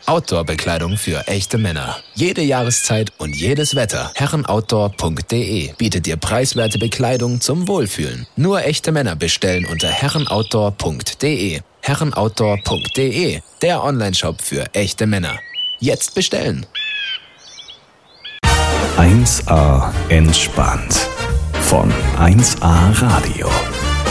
Outdoor-Bekleidung für echte Männer. Jede Jahreszeit und jedes Wetter. Herrenoutdoor.de bietet dir preiswerte Bekleidung zum Wohlfühlen. Nur echte Männer bestellen unter herrenoutdoor.de. Herrenoutdoor.de, der Onlineshop für echte Männer. Jetzt bestellen. 1A entspannt von 1A Radio.